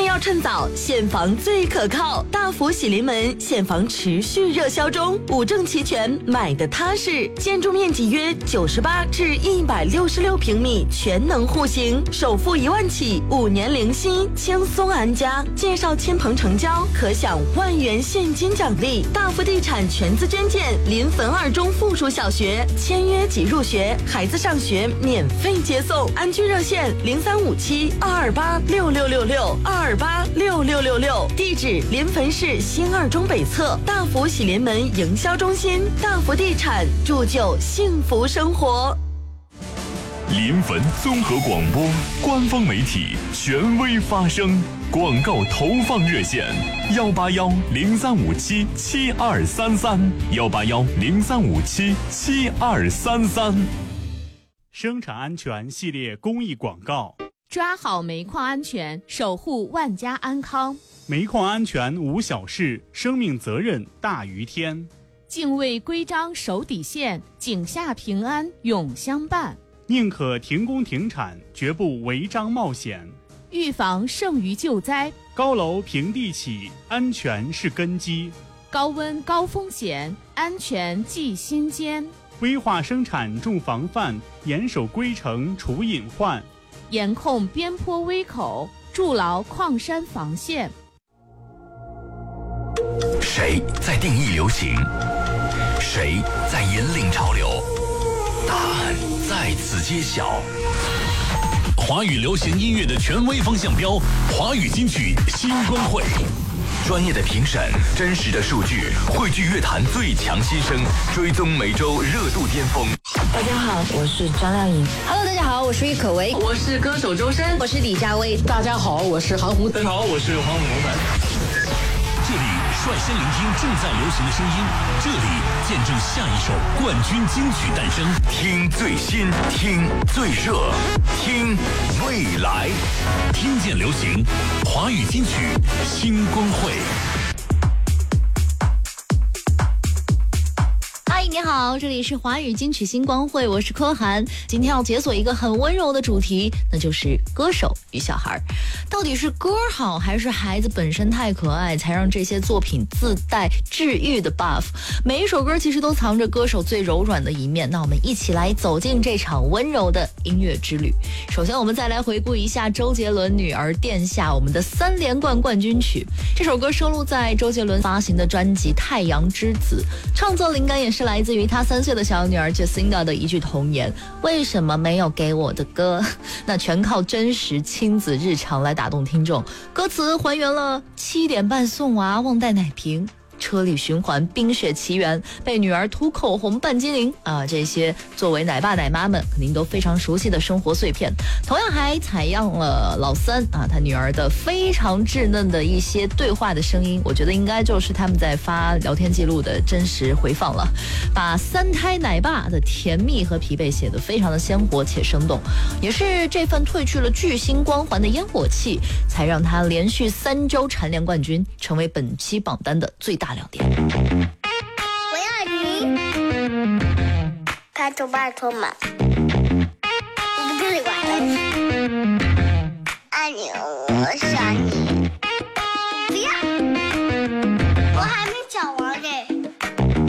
要趁早，现房最可靠。大福喜临门现房持续热销中，五证齐全，买的踏实。建筑面积约98至166平米，全能户型，首付1万起，5年零息，轻松安家。介绍亲朋成交，可享10000元现金奖励。大福地产全资捐建临汾2中附属小学，签约即入学，孩子上学免费接送。安居热线0357-228-6666，228-6666。地址临汾市新2中北侧，大福喜临门营销中心。大福地产，铸就幸福生活。 临汾综合广播官方媒体，权威发声。广告投放热线：181-0357-7233，181-0357-7233。 生产安全系列公益广告。 抓好煤矿安全，守护万家安康。 煤矿安全无小事，生命责任大于天。 敬畏规章守底线，井下平安永相伴。 宁可停工停产，绝不违章冒险。 预防胜于救灾。 高楼平地起，安全是根基。 高温高风险，安全记心间。 危化生产重防范，严守规程除隐患。 严控边坡危口，筑牢矿山防线。 谁在定义流行？谁在引领潮流？答案在此揭晓。华语流行音乐的权威方向标，华语金曲新光会。专业的评审，真实的数据，汇聚乐坛最强新声，追踪每周热度巅峰。 大家好，我是张靓颖。 Hello， 大家好，我是郁可唯。 我是歌手周深。 我是李佳薇。 大家好，我是韩红。 大家好，我是黄猛男。 这里率先聆听正在流行的声音，这里见证下一首冠军金曲诞生。听最新，听最热，听未来，听见流行，华语金曲新光会。 你好，这里是华语金曲新光会，我是柯涵。今天要解锁一个很温柔的主题，那就是歌手与小孩。到底是歌好，还是孩子本身太可爱，才让这些作品自带治愈的 buff？ 每一首歌其实都藏着歌手最柔软的一面，那我们一起来走进这场温柔的音乐之旅。首先我们再来回顾一下周杰伦女儿殿下，我们的3连冠冠军曲。这首歌收录在周杰伦发行的专辑《太阳之子》，创作灵感也是来自于他3岁的小女儿 Jacinda 的一句童言：为什么没有给我的歌？那全靠真实亲子日常来打动听众。歌词还原了7点半送娃忘带奶瓶，车里循环冰雪奇缘，被女儿涂口红拌精灵啊，这些作为奶爸奶妈们肯定都非常熟悉的生活碎片。同样还采样了老三啊，他女儿的非常稚嫩的一些对话的声音，我觉得应该就是他们在发聊天记录的真实回放了，把3胎奶爸的甜蜜和疲惫写得非常的鲜活且生动，也是这份褪去了巨星光环的烟火气，才让他连续3周蝉联冠军，成为本期榜单的最大亮点。 我要你，拜托嘛，我不跟你玩了。爱你，我想你。